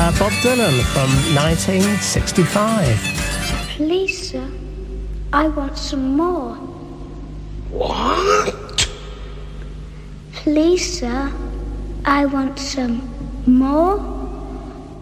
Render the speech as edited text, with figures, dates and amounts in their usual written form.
Bob Dylan from 1965. Please, sir, I want some more. What? Please, sir, I want some more.